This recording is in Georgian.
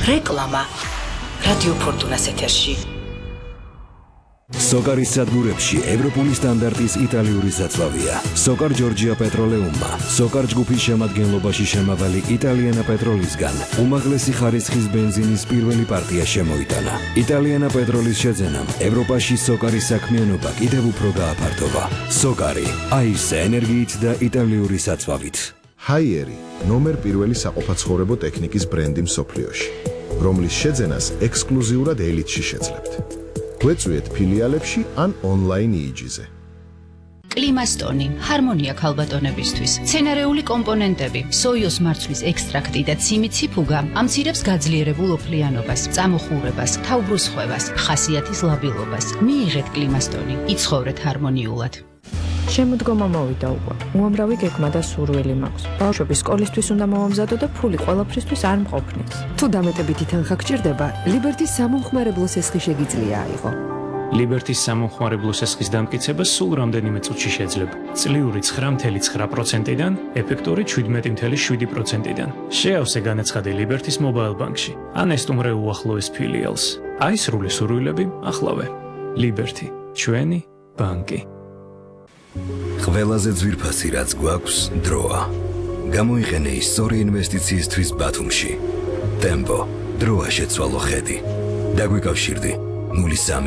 რეკლამა რადიო ფორტუნას ეთერში. სოკარის სადგურებში ევროპული სტანდარტის იტალიური საწვავია. სოკარ ჯორჯია პეტროლეუმმა, სოკარ ჯგუფის შემადგენლობაში შემავალი იტალიანა პეტროლისგან უმაღლესი ხარისხის ბენზინის პირველი პარტია შემოიტანა. იტალიანა პეტროლის შეძენამ ევროპაში სოკარის საქმიანობა კიდევ უფრო გააფართოვა. სოკარი, აირზე ენერგიით და იტალიური საწვავით. ჰაიერი, ნომერ პირველი საყოფაცხოვრებო ტექნიკის ბრენდი მსოფლიოში, რომლის შეძენას ექსკლუზიურად ელიტში შეძლებთ. გვეწვიეთ ფილიალებში ან ონლაინ EEG-ზე. კლიმასტონი, ჰარმონია ქალბატონებისთვის, მცენარეული კომპონენტები, სოიოს მარცვლის ექსტრაქტი და ციმიციფუგა ამცირებს გაძლიერებულ ოფლიანობას, წამოხურებას, თავბრუსხვევას, ხასიათის ლაბილობას. მიიღეთ კლიმასტონი, იცხოვრეთ ჰარმონიულად. შემოდგომა მოვიდა უკვე. უამრავი გეგმა და სურვილი მაქვს. ბავშვები სკოლისთვის უნდა მოვამზადო და ფული ყველაფრისთვის არ მყოფნის. თუ დამეტებითი თანხა გჭირდება, ლიბერტის სამომხმარებლო სესხი შეგიძლია აიღო. ლიბერტის სამომხმარებლო სესხის დამტკიცება სულ რამდენიმე წუთში შეძლება. წლიური 9.9%-დან, ეფექტური 17.7%-დან. შეავსე განაცხადი ლიბერტის მობაილ ბანკში. ან ესტუმრე უახლოეს ფილიალს. აისრული სურვილები ახლავე. ლიბერტი, ჩვენი ბანკი. ყველაზე ძვირფასი რაც გვაქვს დროა. გამოიყენე ის სწორი ინვესტიციისთვის ბათუმში. ტემპო, დროა შეცვალო ხედი. დაგვიკავშირდი 03